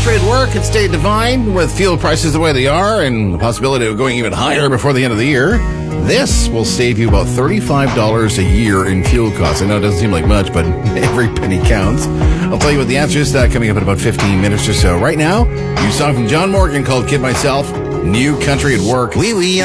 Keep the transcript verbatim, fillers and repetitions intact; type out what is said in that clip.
Country at Work at State Divine, with fuel prices the way they are and the possibility of going even higher before the end of the year. This will save you about thirty-five dollars a year in fuel costs. I know it doesn't seem like much, but every penny counts. I'll tell you what the answer is to that coming up in about fifteen minutes or so. Right now, new song from John Morgan called Kid Myself, New Country at Work. Oui, oui,